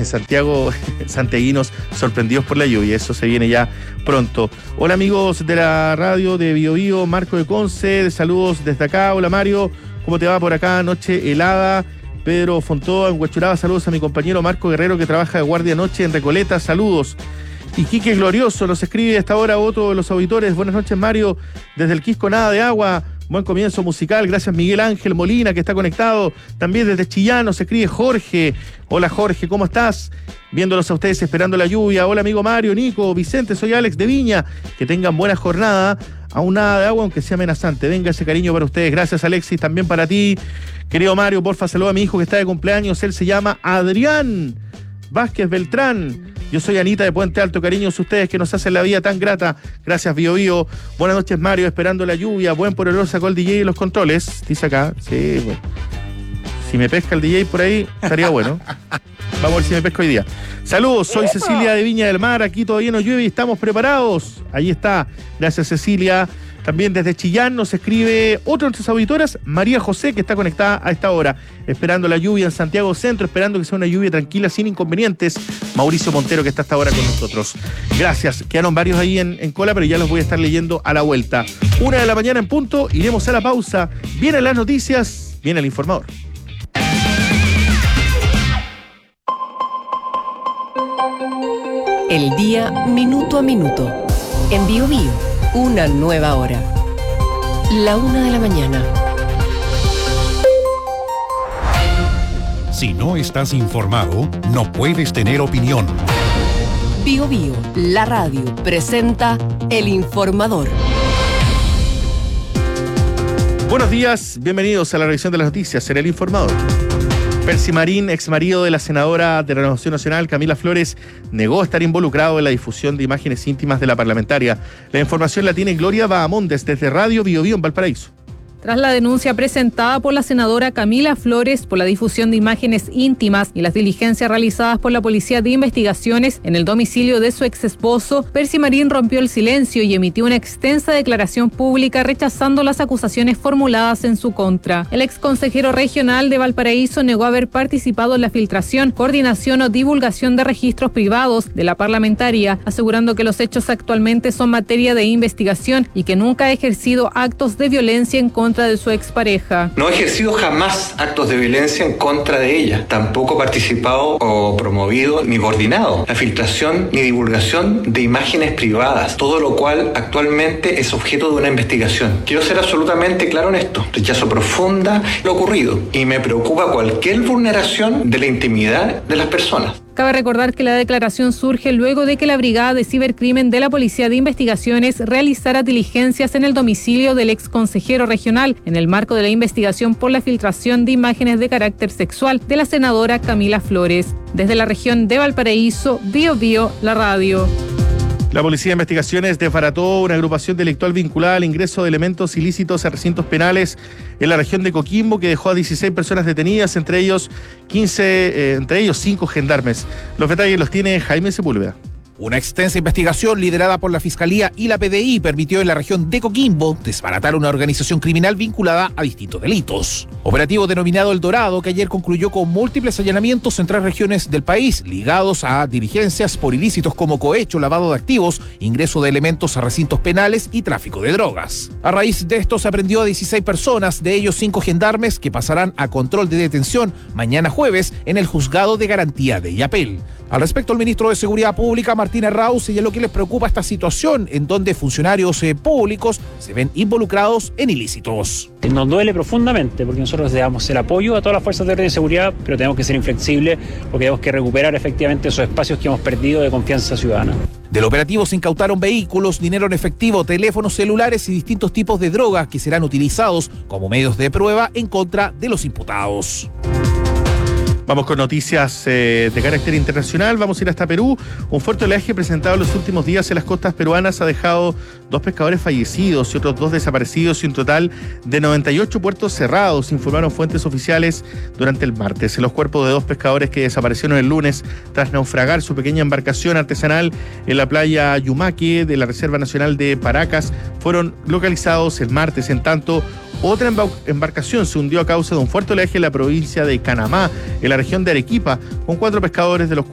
en Santiago, santiaguinos sorprendidos por la lluvia. Eso se viene ya pronto. Hola amigos de la radio de Bio Bio, Marco de Conce, saludos desde acá. Hola Mario, ¿cómo te va por acá? Noche helada. Pedro Fontoa en Huachuraba, saludos a mi compañero Marco Guerrero que trabaja de guardia noche en Recoleta, saludos. Y Quique Glorioso nos escribe a esta hora otro de los auditores. Buenas noches Mario, desde el Quisco nada de agua. Buen comienzo musical, gracias Miguel Ángel Molina que está conectado. También desde Chillán nos escribe Jorge. Hola Jorge, ¿cómo estás? Viéndolos a ustedes esperando la lluvia. Hola amigo Mario, Nico, Vicente, soy Alex de Viña. Que tengan buena jornada. Aún nada de agua, aunque sea amenazante. Venga ese cariño para ustedes. Gracias Alexis, también para ti. Querido Mario, porfa, saluda a mi hijo que está de cumpleaños. Él se llama Adrián Vázquez Beltrán. Yo soy Anita de Puente Alto, cariños a ustedes que nos hacen la vida tan grata. Gracias, Bio Bio. Buenas noches, Mario, esperando la lluvia. Buen por el olor sacó el DJ y los controles. Dice acá, sí, bueno. Si me pesca el DJ por ahí, estaría bueno. Vamos a ver si me pesca hoy día. Saludos, soy Cecilia de Viña del Mar. Aquí todavía no llueve y estamos preparados. Ahí está. Gracias, Cecilia. También desde Chillán nos escribe otra de nuestras auditoras, María José, que está conectada a esta hora, esperando la lluvia en Santiago Centro, esperando que sea una lluvia tranquila, sin inconvenientes. Mauricio Montero, que está hasta ahora con nosotros. Gracias. Quedaron varios ahí en cola, pero ya los voy a estar leyendo a la vuelta. 1 de la mañana en punto, iremos a la pausa. Vienen las noticias, viene el informador. El día minuto a minuto. En Bio Bio, una nueva hora. 1:00 a.m. Si no estás informado, no puedes tener opinión. Bio Bio, la radio, presenta El Informador. Buenos días, bienvenidos a la revisión de las noticias en El Informador. Percy Marín, ex marido de la senadora de Renovación Nacional, Camila Flores, negó estar involucrado en la difusión de imágenes íntimas de la parlamentaria. La información la tiene Gloria Bahamondes desde Radio Bio Bio en Valparaíso. Tras la denuncia presentada por la senadora Camila Flores por la difusión de imágenes íntimas y las diligencias realizadas por la Policía de Investigaciones en el domicilio de su ex esposo, Percy Marín rompió el silencio y emitió una extensa declaración pública rechazando las acusaciones formuladas en su contra. El ex consejero regional de Valparaíso negó haber participado en la filtración, coordinación o divulgación de registros privados de la parlamentaria, asegurando que los hechos actualmente son materia de investigación y que nunca ha ejercido actos de violencia en contra de su expareja. No he ejercido jamás actos de violencia en contra de ella. Tampoco he participado o promovido ni coordinado la filtración ni divulgación de imágenes privadas, todo lo cual actualmente es objeto de una investigación. Quiero ser absolutamente claro en esto. Rechazo profunda lo ocurrido y me preocupa cualquier vulneración de la intimidad de las personas. Cabe recordar que la declaración surge luego de que la Brigada de Cibercrimen de la Policía de Investigaciones realizara diligencias en el domicilio del ex consejero regional en el marco de la investigación por la filtración de imágenes de carácter sexual de la senadora Camila Flores. Desde la región de Valparaíso, Bio Bio, la radio. La Policía de Investigaciones desbarató una agrupación delictual vinculada al ingreso de elementos ilícitos a recintos penales en la región de Coquimbo, que dejó a 16 personas detenidas, entre ellos 5 gendarmes. Los detalles los tiene Jaime Sepúlveda. Una extensa investigación liderada por la Fiscalía y la PDI permitió en la región de Coquimbo desbaratar una organización criminal vinculada a distintos delitos. Operativo denominado El Dorado, que ayer concluyó con múltiples allanamientos en 3 regiones del país, ligados a diligencias por ilícitos como cohecho, lavado de activos, ingreso de elementos a recintos penales y tráfico de drogas. A raíz de esto se aprehendió a 16 personas, de ellos 5 gendarmes, que pasarán a control de detención mañana jueves en el Juzgado de Garantía de Illapel. Al respecto, el ministro de Seguridad Pública, Martín Errázuriz, señaló que les preocupa esta situación en donde funcionarios públicos se ven involucrados en ilícitos. Nos duele profundamente porque nosotros le damos el apoyo a todas las fuerzas de orden y seguridad, pero tenemos que ser inflexibles porque tenemos que recuperar efectivamente esos espacios que hemos perdido de confianza ciudadana. Del operativo se incautaron vehículos, dinero en efectivo, teléfonos celulares y distintos tipos de drogas que serán utilizados como medios de prueba en contra de los imputados. Vamos con noticias de carácter internacional. Vamos a ir hasta Perú. Un fuerte oleaje presentado en los últimos días en las costas peruanas ha dejado 2 pescadores fallecidos y otros 2 desaparecidos y un total de 98 puertos cerrados, informaron fuentes oficiales durante el martes. Los cuerpos de 2 pescadores que desaparecieron el lunes tras naufragar su pequeña embarcación artesanal en la playa Yumaque de la Reserva Nacional de Paracas fueron localizados el martes. En tanto, otra embarcación se hundió a causa de un fuerte oleaje en la provincia de Canamá, en la región de Arequipa, con 4 pescadores, de los